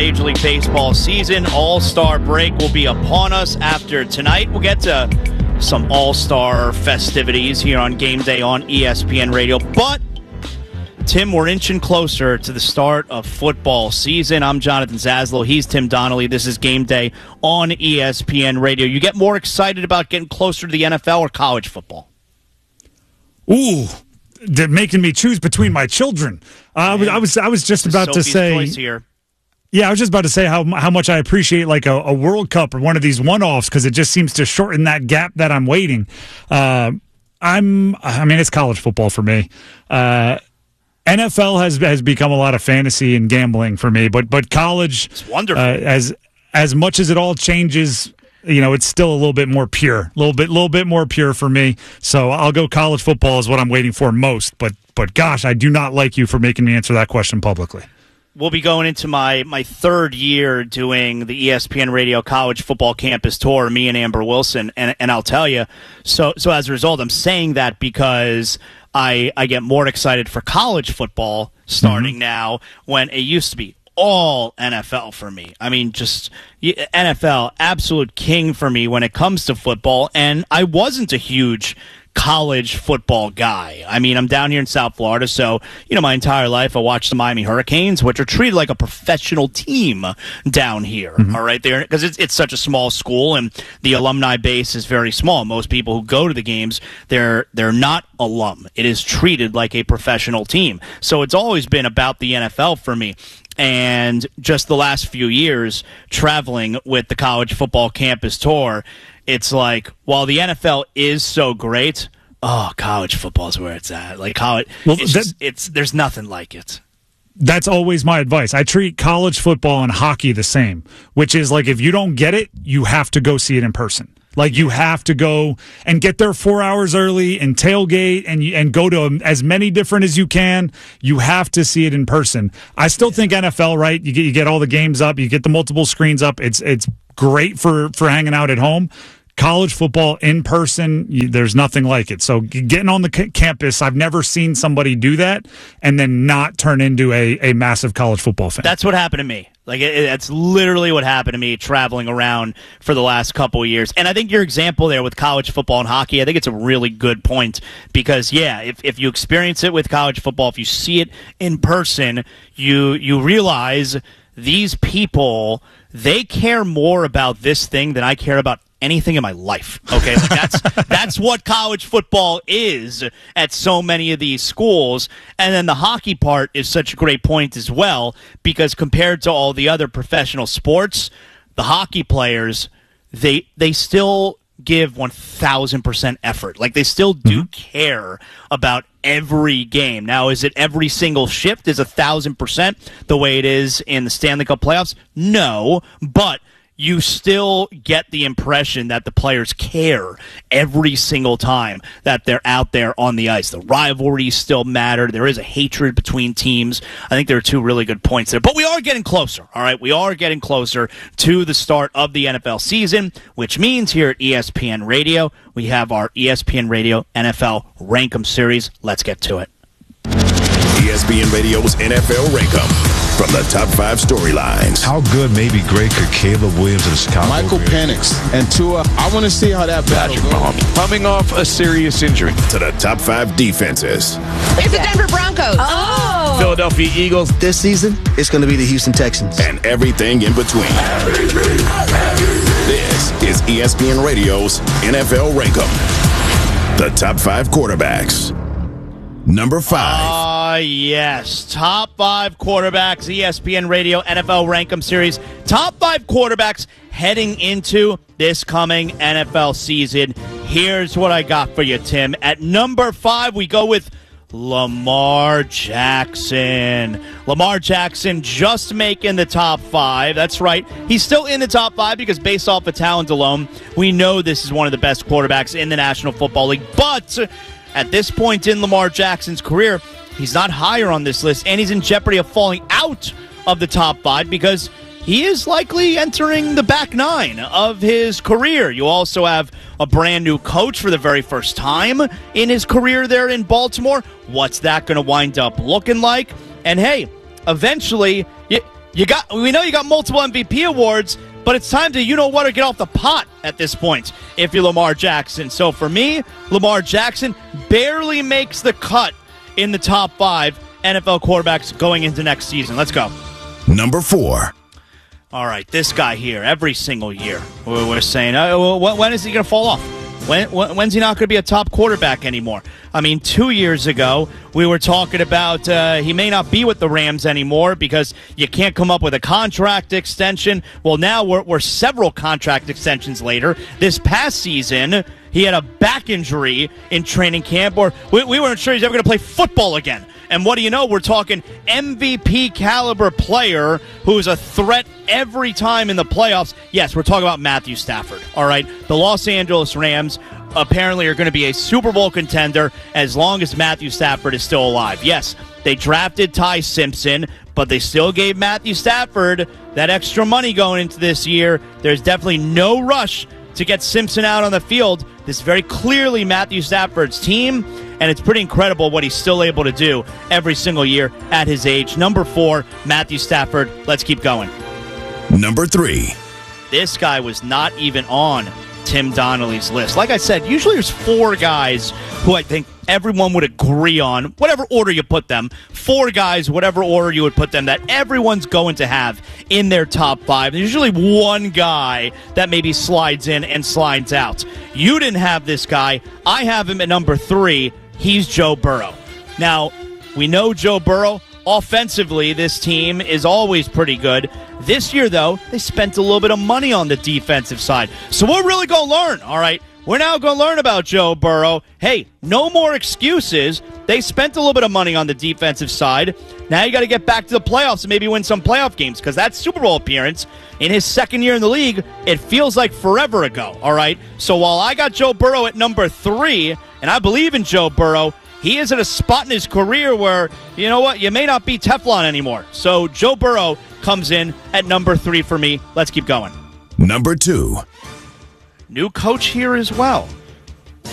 Major League Baseball season. All-Star break will be upon us after tonight. We'll get to some All-Star festivities here on Game Day on ESPN Radio. But, Tim, we're inching closer to the start of football season. I'm Jonathan Zaslow. He's Tim Donnelly. This is Game Day on ESPN Radio. You get more excited about getting closer to the NFL or college football? Ooh, they're making me choose between my children. I was just about to say here. Yeah, I was just about to say how much I appreciate like a World Cup or one of these one-offs because it just seems to shorten that gap that I'm waiting. It's college football for me. NFL has become a lot of fantasy and gambling for me, but college, it's wonderful. As much as it all changes, it's still a little bit more pure, a little bit more pure for me. So I'll go college football is what I'm waiting for most. But gosh, I do not like you for making me answer that question publicly. We'll be going into my third year doing the ESPN Radio College Football Campus Tour, me and Amber Wilson, and I'll tell you, so as a result, I'm saying that because I get more excited for college football starting now when it used to be all NFL for me. I mean, just NFL, absolute king for me when it comes to football, and I wasn't a huge college football guy. I mean, I'm down here in South Florida, so, my entire life I watched the Miami Hurricanes, which are treated like a professional team down here, all right, there, because it's such a small school, and the alumni base is very small. Most people who go to the games, they're not alum. It is treated like a professional team. So it's always been about the NFL for me. And just the last few years traveling with the College Football Campus Tour, it's like, while the NFL is so great, college football is where it's at. Like college, there's nothing like it. That's always my advice. I treat college football and hockey the same, which is like if you don't get it, you have to go see it in person. Like you have to go and get there 4 hours early and tailgate and go to as many different as you can. You have to see it in person. I still think NFL, right? You get all the games up, you get the multiple screens up. It's great for hanging out at home. College football in person, there's nothing like it. So getting on the campus, I've never seen somebody do that and then not turn into a massive college football fan. That's what happened to me. Like, that's literally what happened to me traveling around for the last couple of years. And I think your example there with college football and hockey, I think it's a really good point because, if you experience it with college football, if you see it in person, you realize these people, they care more about this thing than I care about anything in my life. Okay, like that's what college football is at so many of these schools. And then the hockey part is such a great point as well, because compared to all the other professional sports, the hockey players, they still give 1,000% effort. Like they still do care about every game. Now, is it every single shift is 1,000% the way it is in the Stanley Cup playoffs? No, but you still get the impression that the players care every single time that they're out there on the ice. The rivalries still matter. There is a hatred between teams. I think there are two really good points there. But we are getting closer, all right? We are getting closer to the start of the NFL season, which means here at ESPN Radio, we have our ESPN Radio NFL Rankem series. Let's get to it. ESPN Radio's NFL Rankem. From the top 5 storylines. How good, maybe great, could Caleb Williams of the Chicago Michael Penix and Tua. I want to see how that battle goes. Coming off a serious injury. To the top 5 defenses. It's the Denver Broncos. Oh. Philadelphia Eagles. This season, it's going to be the Houston Texans. And everything in between. This is ESPN Radio's NFL Rankem. The top 5 quarterbacks. Number 5. Yes. Top 5 quarterbacks, ESPN Radio NFL Rankem Series. Top 5 quarterbacks heading into this coming NFL season. Here's what I got for you, Tim. At number 5, we go with Lamar Jackson. Lamar Jackson just making the top 5. That's right. He's still in the top 5 because based off of talent alone, we know this is one of the best quarterbacks in the National Football League. But at this point in Lamar Jackson's career, he's not higher on this list, and he's in jeopardy of falling out of the top 5 because he is likely entering the back 9 of his career. You also have a brand new coach for the very first time in his career there in Baltimore. What's that going to wind up looking like? And hey, eventually, We know you got multiple MVP awards, but it's time to or get off the pot at this point if you're Lamar Jackson. So for me, Lamar Jackson barely makes the cut in the top 5 NFL quarterbacks going into next season. Let's go. Number 4. All right, this guy here, every single year, we're saying, when is he going to fall off? When's he not going to be a top quarterback anymore? I mean, 2 years ago, we were talking about he may not be with the Rams anymore because you can't come up with a contract extension. Well, now we're several contract extensions later. This past season, he had a back injury in training camp, or we weren't sure he's ever going to play football again. And what do you know? We're talking MVP caliber player who's a threat every time in the playoffs. Yes, we're talking about Matthew Stafford. All right, the Los Angeles Rams apparently are going to be a Super Bowl contender as long as Matthew Stafford is still alive. Yes, they drafted Ty Simpson, but they still gave Matthew Stafford that extra money going into this year. There's definitely no rush to get Simpson out on the field. This is very clearly Matthew Stafford's team, and it's pretty incredible what he's still able to do every single year at his age. Number 4, Matthew Stafford. Let's keep going. Number 3. This guy was not even on Tim Donnelly's list. Like I said, usually there's 4 guys who I think everyone would agree on, whatever order you put them. 4 guys, whatever order you would put them, that everyone's going to have in their top 5. There's usually 1 guy that maybe slides in and slides out. You didn't have this guy. I have him at number 3. He's Joe Burrow. Now, we know Joe Burrow. Offensively, this team is always pretty good. This year, though, they spent a little bit of money on the defensive side. So we're really going to learn, all right? We're now going to learn about Joe Burrow. Hey, no more excuses. They spent a little bit of money on the defensive side. Now you got to get back to the playoffs and maybe win some playoff games, because that Super Bowl appearance in his second year in the league, it feels like forever ago, all right? So while I got Joe Burrow at number 3, and I believe in Joe Burrow, he is at a spot in his career where, you know what, you may not be Teflon anymore. So Joe Burrow comes in at number 3 for me. Let's keep going. Number 2. New coach here as well.